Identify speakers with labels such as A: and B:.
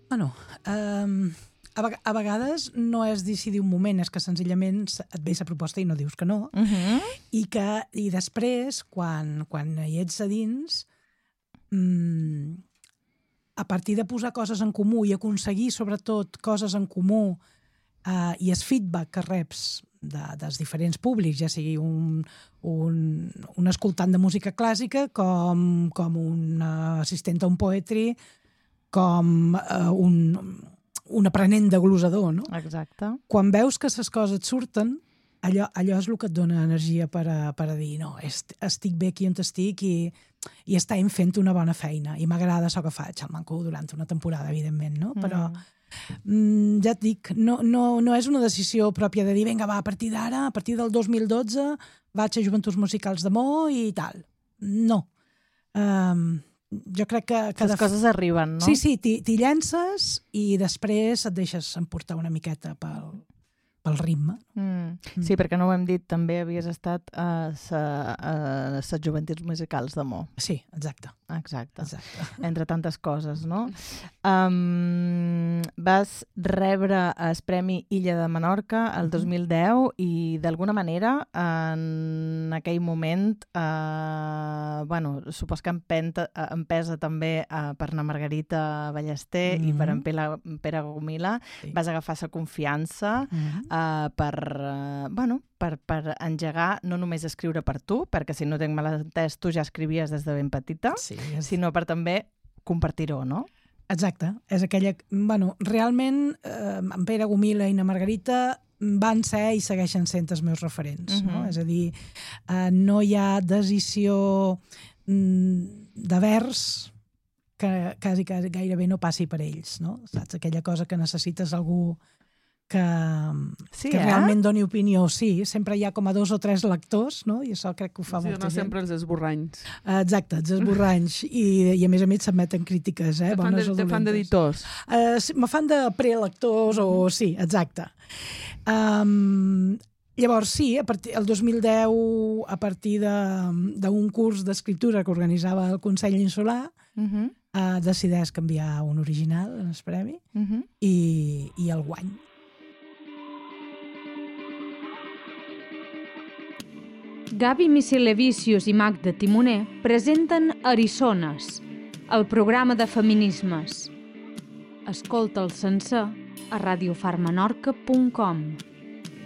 A: Bueno, a vegades no és decidir un moment, és que senzillament et ve la proposta i no dius que no, i després, quan hi ets a dins, a partir de posar coses en comú i aconseguir, sobretot, coses en comú i el feedback que reps dels diferents públics, ja sigui un escoltant de música clàssica, com un assistent a un poetry, com un aprenent de glosador, no?
B: Exacte.
A: Quan veus que les coses et surten, allò és el que et dona energia per a dir, no, estic bé aquí on estic i estem fent una bona feina i m'agrada això que faig, el manco durant una temporada, evidentment, no? Però ja et dic, no és una decisió pròpia de dir, vinga, va, a partir d'ara, a partir del 2012 vaig a Joventuts Musicals de Mo i tal. No. Jo crec que...
B: Les coses arriben, no?
A: Sí, t'hi llences i després et deixes emportar una miqueta pel ritme.
B: Sí, perquè no ho hem dit, també havies estat a les Joventuts Musicals de Mo.
A: Sí, exacte.
B: Entre tantes coses, no? Vas rebre el Premi Illa de Menorca el 2010 i d'alguna manera en aquell moment supos que empesa també per na Margarita Ballester i per en Pere Gomila. Vas agafar la confiança per engegar no només escriure per tu, perquè si no tinc mal entès tu ja escrivies des de ben petita, sinó per també compartir-ho, no?
A: Exacte. És aquella... Bueno, realment, en Pere Gomila i na Margarita van ser i segueixen sent els meus referents, no? És a dir, no hi ha decisió de vers que quasi gairebé no passi per ells, no? Saps? Aquella cosa que necessites algú que realment doni opinió. Sí, sempre hi ha com a 2 o 3 lectors, no? I això crec que ho fa molta gent.
C: No sempre els esborranys.
A: Exacte, els esborranys. I a més s'admeten crítiques, bones o dolentes.
C: Te fan d'editors?
A: Me fan de prelectors o... Sí, exacte. Llavors, sí, el 2010, a partir d'un curs d'escriptura que organitzava el Consell Insular, decideix canviar un original en el premi i el guany.
D: Gavi Micelevicius i Magda Timoner presenten Eriçones, el programa de feminismes. Escolta'l sencer a radiofarmenorca.com.